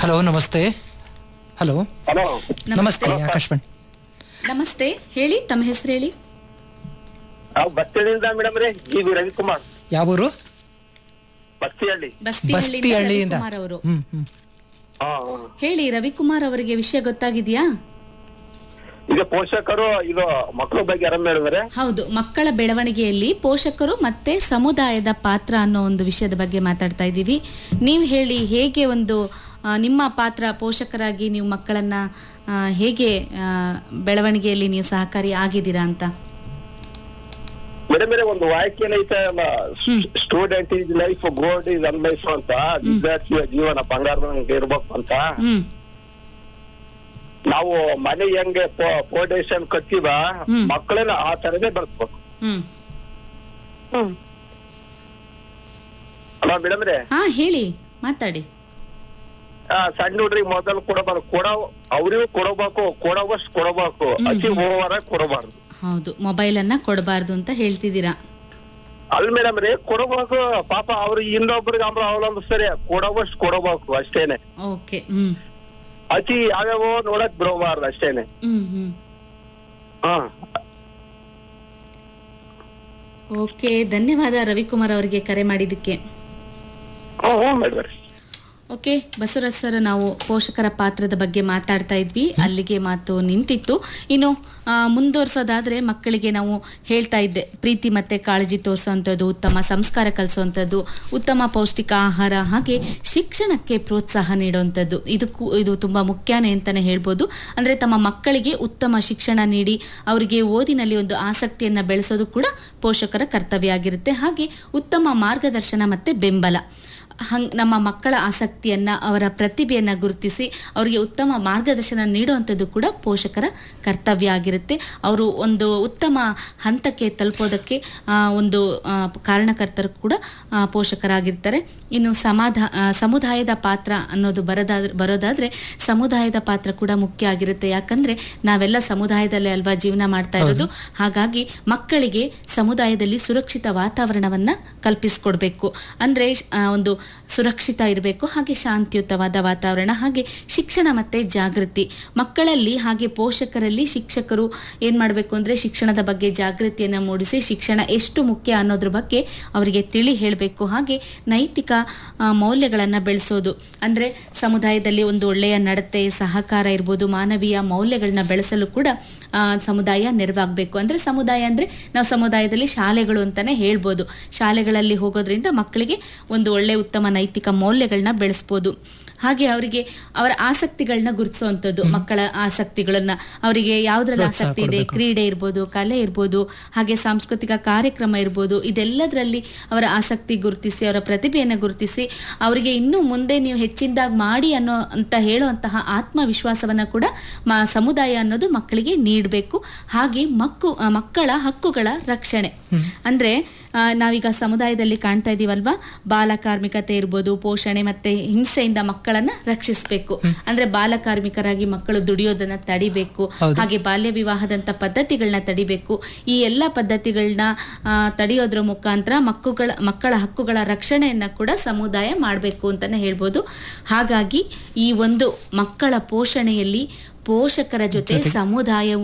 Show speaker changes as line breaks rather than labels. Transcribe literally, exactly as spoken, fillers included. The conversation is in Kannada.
ಹಲೋ ನಮಸ್ತೆ. ಹಲೋ
ಹಲೋ
ನಮಸ್ತೆ ಆಕಾಶವಾಣಿ.
ನಮಸ್ತೆ, ಹೇಳಿ ತಮ್ಮ ಹೆಸರು ಹೇಳಿ.
ನಾವು ಬಸ್ತಿಯಿಂದ ಮೇಡಮ್ ರೇ ಜಿ ವಿ ರವಿಕುಮಾರ್,
ಯಾವೂರು?
ಬಸ್ತಿಹಳ್ಳಿ.
ಬಸ್ತಿಹಳ್ಳಿಯಿಂದ
ಬಸ್ತಿಹಳ್ಳಿಯಿಂದ.
ರವಿಕುಮಾರ್ ಅವರು.
ಹ್ಮ್ ಹ್ಮ್
ಹಾ ಹಾ.
ಹೇಳಿ ರವಿಕುಮಾರ್ ಅವರಿಗೆ ವಿಷಯ ಗೊತ್ತಾಗಿದ್ಯಾ?
ಈಗ ಪೋಷಕರು ಇದು ಮಕ್ಕಳ ಬಗ್ಗೆ ಆರಾಮ್ ಹೇಳಿದ್ರೆ
ಹೌದು, ಮಕ್ಕಳ ಬೆಳವಣಿಗೆಯಲ್ಲಿ ಪೋಷಕರು ಮತ್ತೆ ಸಮುದಾಯದ ಪಾತ್ರ ಅನ್ನೋ ಒಂದು ವಿಷಯದ ಬಗ್ಗೆ ಮಾತಾಡ್ತಾ ಇದ್ದೀವಿ. ನೀವು ಹೇಳಿ, ಹೇಗೆ ಒಂದು ಆ, ನಿಮ್ಮ ಪಾತ್ರ ಪೋಷಕರಾಗಿ ನೀವು ಮಕ್ಕಳನ್ನ ಆ, ಹೇಗೆ ಆ, ಬೆಳವಣಿಗೆಯಲ್ಲಿ ನೀವು ಸಹಕಾರಿ ಆಗಿದ್ದೀರಾ ಅಂತ.
ಮೇಡಮ್ ಒಂದು ವಾಕ್ಯ ಐತೆ ಅಲ್ಲ, student is life, gold is an life ಅಂತ, ವಿದ್ಯಾರ್ಥಿಯ ಜೀವನ ಬಂಗಾರದಂಗೆ ಇರ್ಬೇಕು ಅಂತ.
ಹ್ಮ್
ನಾವು ಮನೆ ಹೆಂಗೆ ಫೌಂಡೇಶನ್ ಕಟ್ಟಿವ
ಹ್ಮ್.
ಮಕ್ಕಳನ್ನ ಆ ತರನೇ ಬೆಳೆಸ್ಬೇಕು.
ಹ್ಮ್
ಅಲ್ಲ ಮೇಡಮ್ ರೇ,
ಹಾ ಹೇಳಿ, ಮಾತಾಡಿ.
ಆ, ಸಣ್ಣ ಹುಡ್ರಿಗೆ ಮೊದಲು ಕೊಡಬಾರ್ದು, ಕೊಡ ಅವ್ರಿಗೂ ಕೊಡಬೇಕು, ಕೊಡವಷ್ಟು ಕೊಡಬೇಕು, ಅತಿ ಓವರ ಕೊಡಬಾರ್ದು.
ಹೌದು, ಮೊಬೈಲ್ ಅನ್ನ ಕೊಡಬಾರ್ದು ಅಂತ ಹೇಳ್ತಿದ್ದೀರಾ.
ಅಲ್ಲಿ ಮೇಡಮ್ ರೀ ಕೊಡಬೇಕು, ಪಾಪ ಅವ್ರು ಇನ್ನೊಬ್ರಿಗೆ ಆಮೇಲೆ ಅವಲಂಬಿಸ್ತಾರೆ, ಕೊಡವಷ್ಟು ಕೊಡಬೇಕು ಅಷ್ಟೇನೆ.
ಓಕೆ. ಹ್ಮ್
ಅತಿ ಯಾವ್ಯಾವ ನೋಡಕ್ ಬಿಡಬಾರ್ದು ಅಷ್ಟೇನೆ.
ಹ್ಮ್ ಹ್ಮ್
ಹಾ
ಓಕೆ, ಧನ್ಯವಾದ ರವಿಕುಮಾರ್ ಅವರಿಗೆ ಕರೆ ಮಾಡಿದ್ದಕ್ಕೆ.
ಹ್ಮ್ ಹ್ಞೂ ಮೇಡಮ್.
ಓಕೆ ಬಸವರಾಜ್ ಸರ್, ನಾವು ಪೋಷಕರ ಪಾತ್ರದ ಬಗ್ಗೆ ಮಾತಾಡ್ತಾ ಇದ್ವಿ, ಅಲ್ಲಿಗೆ ಮಾತು ನಿಂತಿತ್ತು. ಇನ್ನು ಆ, ಮುಂದುವರ್ಸೋದಾದ್ರೆ ಮಕ್ಕಳಿಗೆ ನಾವು ಹೇಳ್ತಾ ಇದ್ದೆ, ಪ್ರೀತಿ ಮತ್ತೆ ಕಾಳಜಿ ತೋರಿಸುವಂಥದ್ದು, ಉತ್ತಮ ಸಂಸ್ಕಾರ ಕಲಿಸುವಂಥದ್ದು, ಉತ್ತಮ ಪೌಷ್ಟಿಕ ಆಹಾರ, ಹಾಗೆ ಶಿಕ್ಷಣಕ್ಕೆ ಪ್ರೋತ್ಸಾಹ ನೀಡುವಂಥದ್ದು, ಇದು ಇದು ತುಂಬಾ ಮುಖ್ಯನೇ ಅಂತಾನೆ ಹೇಳ್ಬೋದು. ಅಂದ್ರೆ ತಮ್ಮ ಮಕ್ಕಳಿಗೆ ಉತ್ತಮ ಶಿಕ್ಷಣ ನೀಡಿ ಅವರಿಗೆ ಓದಿನಲ್ಲಿ ಒಂದು ಆಸಕ್ತಿಯನ್ನ ಬೆಳೆಸೋದು ಕೂಡ ಪೋಷಕರ ಕರ್ತವ್ಯ ಆಗಿರುತ್ತೆ. ಹಾಗೆ ಉತ್ತಮ ಮಾರ್ಗದರ್ಶನ ಮತ್ತೆ ಬೆಂಬಲ, ಹಂಗ್ ನಮ್ಮ ಮಕ್ಕಳ ಆಸಕ್ತಿಯನ್ನ, ಅವರ ಪ್ರತಿಭೆಯನ್ನ ಗುರುತಿಸಿ ಅವರಿಗೆ ಉತ್ತಮ ಮಾರ್ಗದರ್ಶನ ನೀಡುವಂಥದ್ದು ಕೂಡ ಪೋಷಕರ ಕರ್ತವ್ಯ ಆಗಿರುತ್ತೆ. ಅವರು ಒಂದು ಉತ್ತಮ ಹಂತಕ್ಕೆ ತಲುಪೋದಕ್ಕೆ ಆ, ಒಂದು ಆ, ಕಾರಣಕರ್ತರು ಕೂಡ ಆ, ಪೋಷಕರಾಗಿರ್ತಾರೆ. ಇನ್ನು ಸಮಾಧಾ ಆ, ಸಮುದಾಯದ ಪಾತ್ರ ಅನ್ನೋದು ಬರೋದಾದ್ರೆ ಬರೋದಾದ್ರೆ ಸಮುದಾಯದ ಪಾತ್ರ ಕೂಡ ಮುಖ್ಯ ಆಗಿರುತ್ತೆ. ಯಾಕಂದ್ರೆ ನಾವೆಲ್ಲ ಸಮುದಾಯದಲ್ಲೇ ಅಲ್ವಾ ಜೀವನ ಮಾಡ್ತಾ ಇರೋದು. ಹಾಗಾಗಿ ಮಕ್ಕಳಿಗೆ ಸಮುದಾಯದಲ್ಲಿ ಸುರಕ್ಷಿತ ವಾತಾವರಣವನ್ನ ಕಲ್ಪಿಸಿಕೊಡ್ಬೇಕು. ಅಂದ್ರೆ ಆ, ಒಂದು ಸುರಕ್ಷಿತ ಇರಬೇಕು, ಹಾಗೆ ಶಾಂತಿಯುತವಾದ ವಾತಾವರಣ, ಹಾಗೆ ಶಿಕ್ಷಣ ಮತ್ತೆ ಜಾಗೃತಿ ಮಕ್ಕಳಲ್ಲಿ, ಹಾಗೆ ಪೋಷಕರಲ್ಲಿ. ಶಿಕ್ಷಕರು ಏನ್ ಮಾಡಬೇಕು ಅಂದ್ರೆ ಶಿಕ್ಷಣದ ಬಗ್ಗೆ ಜಾಗೃತಿಯನ್ನ ಮೂಡಿಸಿ ಶಿಕ್ಷಣ ಎಷ್ಟು ಮುಖ್ಯ ಅನ್ನೋದ್ರ ಬಗ್ಗೆ ಅವರಿಗೆ ತಿಳಿ ಹೇಳಬೇಕು. ಹಾಗೆ ನೈತಿಕ ಆ, ಮೌಲ್ಯಗಳನ್ನ ಬೆಳೆಸೋದು, ಅಂದ್ರೆ ಸಮುದಾಯದಲ್ಲಿ ಒಂದು ಒಳ್ಳೆಯ ನಡತೆ, ಸಹಕಾರ ಇರ್ಬೋದು, ಮಾನವೀಯ ಮೌಲ್ಯಗಳನ್ನ ಬೆಳೆಸಲು ಕೂಡ ಆ, ಸಮುದಾಯ ನೆರವಾಗಬೇಕು. ಅಂದ್ರೆ ಸಮುದಾಯ ಅಂದ್ರೆ ನಾವು ಸಮುದಾಯದಲ್ಲಿ ಶಾಲೆಗಳು ಅಂತಾನೆ ಹೇಳ್ಬೋದು. ಶಾಲೆಗಳಲ್ಲಿ ಹೋಗೋದ್ರಿಂದ ಮಕ್ಕಳಿಗೆ ಒಂದು ಒಳ್ಳೆ ಉತ್ತಮ ನೈತಿಕ ಮೌಲ್ಯಗಳನ್ನ ಬೆಳೆಸ್ಬೋದು. ಹಾಗೆ ಅವರಿಗೆ ಅವರ ಆಸಕ್ತಿಗಳನ್ನ ಗುರುತಿಸುವಂಥದ್ದು, ಮಕ್ಕಳ ಆಸಕ್ತಿಗಳನ್ನ, ಅವರಿಗೆ ಯಾವ್ದ್ರಲ್ಲಿ ಆಸಕ್ತಿ ಇದೆ, ಕ್ರೀಡೆ ಇರ್ಬೋದು, ಕಲೆ ಇರ್ಬೋದು, ಹಾಗೆ ಸಾಂಸ್ಕೃತಿಕ ಕಾರ್ಯಕ್ರಮ ಇರ್ಬೋದು, ಇದೆಲ್ಲದರಲ್ಲಿ ಅವರ ಆಸಕ್ತಿ ಗುರುತಿಸಿ, ಅವರ ಪ್ರತಿಭೆಯನ್ನು ಗುರುತಿಸಿ ಅವರಿಗೆ ಇನ್ನೂ ಮುಂದೆ ನೀವು ಹೆಚ್ಚಿನದಾಗಿ ಮಾಡಿ ಅನ್ನೋ ಅಂತ ಹೇಳುವಂತಹ ಆತ್ಮವಿಶ್ವಾಸವನ್ನ ಕೂಡ ಮ ಸಮುದಾಯ ಅನ್ನೋದು ಮಕ್ಕಳಿಗೆ ನೀಡಬೇಕು. ಹಾಗೆ ಮಕ್ಕು ಮಕ್ಕಳ ಹಕ್ಕುಗಳ ರಕ್ಷಣೆ, ಅಂದ್ರೆ ಆ, ನಾವೀಗ ಸಮುದಾಯದಲ್ಲಿ ಕಾಣ್ತಾ ಇದೀವಲ್ವಾ, ಬಾಲ ಕಾರ್ಮಿಕತೆ ಇರ್ಬೋದು, ಪೋಷಣೆ ಮತ್ತೆ ಹಿಂಸೆಯಿಂದ ಮಕ್ಕಳನ್ನ ರಕ್ಷಿಸಬೇಕು. ಅಂದ್ರೆ ಬಾಲ ಕಾರ್ಮಿಕರಾಗಿ ಮಕ್ಕಳು ದುಡಿಯೋದನ್ನ ತಡಿಬೇಕು, ಹಾಗೆ ಬಾಲ್ಯ ವಿವಾಹದಂತ ಪದ್ಧತಿಗಳನ್ನ ತಡಿಬೇಕು. ಈ ಎಲ್ಲಾ ಪದ್ಧತಿಗಳನ್ನ ತಡೆಯೋದ್ರ ಮುಖಾಂತರ ಮಕ್ಕಳ ಮಕ್ಕಳ ಹಕ್ಕುಗಳ ರಕ್ಷಣೆಯನ್ನ ಕೂಡ ಸಮುದಾಯ ಮಾಡಬೇಕು ಅಂತಾನೆ ಹೇಳ್ಬೋದು. ಹಾಗಾಗಿ ಈ ಒಂದು ಮಕ್ಕಳ ಪೋಷಣೆಯಲ್ಲಿ ಪೋಷಕರ ಜೊತೆ ಸಮುದಾಯವು